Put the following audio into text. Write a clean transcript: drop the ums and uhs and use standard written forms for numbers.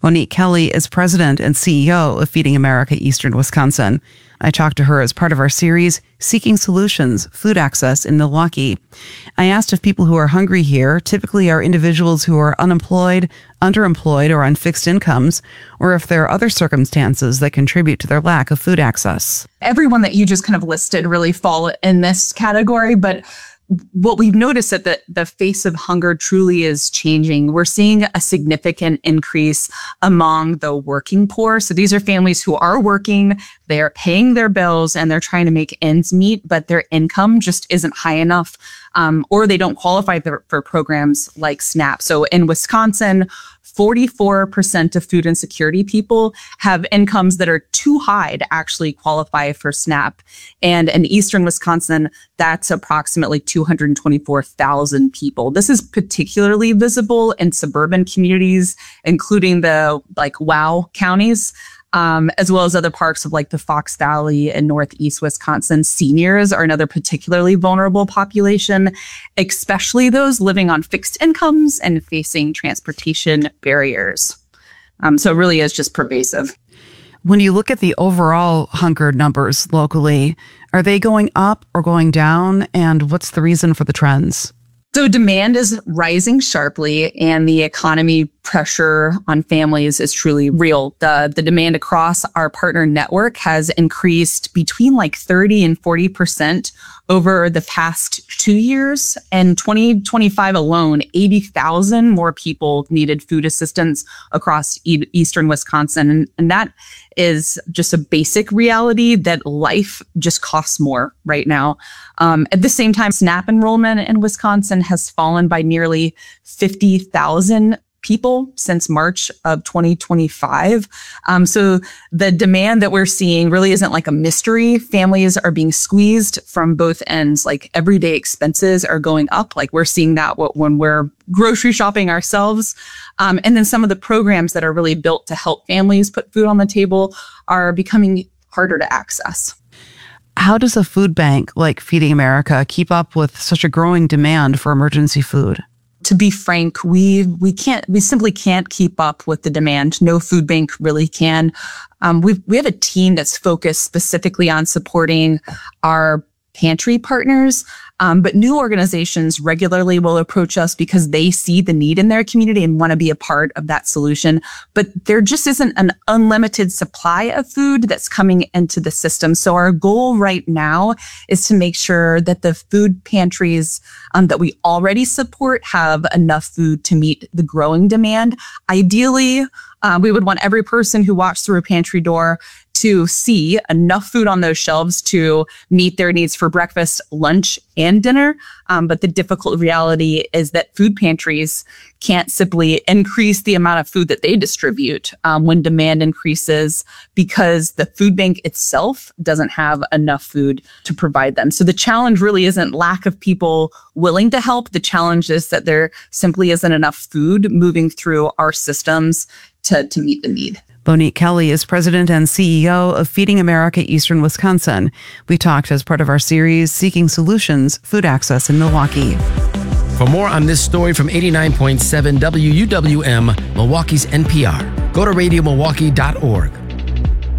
Monique Kelly is president and CEO of Feeding America Eastern Wisconsin. I talked to her as part of our series, Seeking Solutions, Food Access in Milwaukee. I asked if people who are hungry here typically are individuals who are unemployed, underemployed, or on fixed incomes, or if there are other circumstances that contribute to their lack of food access. Everyone that you just kind of listed really fall in this category, but what we've noticed that the face of hunger truly is changing. We're seeing a significant increase among the working poor. So these are families who are working, they are paying their bills, and they're trying to make ends meet, but their income just isn't high enough, or they don't qualify for programs like SNAP. So in Wisconsin, 44% of food insecurity people have incomes that are too high to actually qualify for SNAP. And in Eastern Wisconsin, that's approximately 224,000 people. This is particularly visible in suburban communities, including the WOW counties, as well as other parts of the Fox Valley and Northeast Wisconsin. Seniors are another particularly vulnerable population, especially those living on fixed incomes and facing transportation barriers. So it really is just pervasive. When you look at the overall hunger numbers locally, are they going up or going down? And what's the reason for the trends? So demand is rising sharply, and the economy pressure on families is truly real. The demand across our partner network has increased between 30 and 40% over the past 2 years. In 2025 alone, 80,000 more people needed food assistance across Eastern Wisconsin. And that is just a basic reality that life just costs more right now. At the same time, SNAP enrollment in Wisconsin has fallen by nearly 50,000 people since March of 2025. So the demand that we're seeing really isn't a mystery. Families are being squeezed from both ends. Everyday expenses are going up. We're seeing that when we're grocery shopping ourselves. And then some of the programs that are really built to help families put food on the table are becoming harder to access. How does a food bank like Feeding America keep up with such a growing demand for emergency food? To be frank, we simply can't keep up with the demand. No food bank really can. We have a team that's focused specifically on supporting our pantry partners. But new organizations regularly will approach us because they see the need in their community and want to be a part of that solution. But there just isn't an unlimited supply of food that's coming into the system. So our goal right now is to make sure that the food pantries that we already support have enough food to meet the growing demand. Ideally, we would want every person who walks through a pantry door to see enough food on those shelves to meet their needs for breakfast, lunch, and dinner. But the difficult reality is that food pantries can't simply increase the amount of food that they distribute when demand increases, because the food bank itself doesn't have enough food to provide them. So the challenge really isn't lack of people willing to help. The challenge is that there simply isn't enough food moving through our systems to meet the need. Monique Kelly is president and CEO of Feeding America Eastern Wisconsin. We talked as part of our series, Seeking Solutions, Food Access in Milwaukee. For more on this story from 89.7 WUWM, Milwaukee's NPR, go to radiomilwaukee.org.